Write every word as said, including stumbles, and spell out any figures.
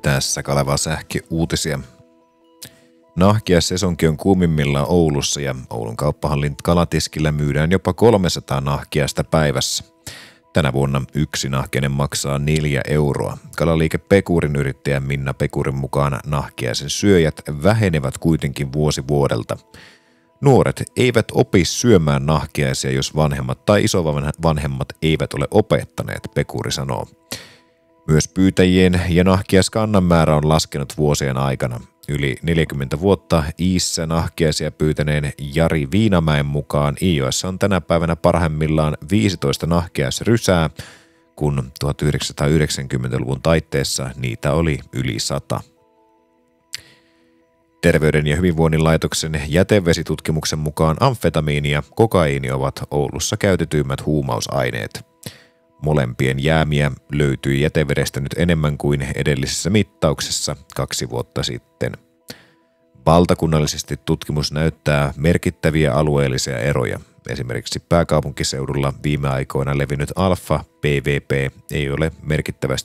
Tässä Kaleva Sähkö uutisia. Nahkiaissesonki on kuumimmillaan Oulussa ja Oulun kauppahallin kalatiskillä myydään jopa kolmesataa nahkiaista päivässä. Tänä vuonna yksi nahkiainen maksaa neljä euroa. Kalaliike Pekurin yrittäjä Minna Pekurin mukaan nahkiaisen syöjät vähenevät kuitenkin vuosi vuodelta. Nuoret eivät opi syömään nahkiaisia, jos vanhemmat tai isovanhemmat eivät ole opettaneet, Pekuri sanoo. Myös pyytäjien ja nahkiaiskannan määrä on laskenut vuosien aikana. Yli neljäkymmentä vuotta Iissä nahkiaisia pyytäneen Jari Viinamäen mukaan Iijoessa on tänä päivänä parhaimmillaan viisitoista nahkiaisrysää, kun tuhatyhdeksänsataayhdeksänkymmentäluvun taitteessa niitä oli yli sata. Terveyden ja hyvinvoinnin laitoksen jätevesitutkimuksen mukaan amfetamiini ja kokaiini ovat Oulussa käytetyimmät huumausaineet. Molempien jäämiä löytyi jätevedestä nyt enemmän kuin edellisessä mittauksessa kaksi vuotta sitten. Valtakunnallisesti tutkimus näyttää merkittäviä alueellisia eroja. Esimerkiksi pääkaupunkiseudulla viime aikoina levinnyt alfa-P V P ei ole merkittävästi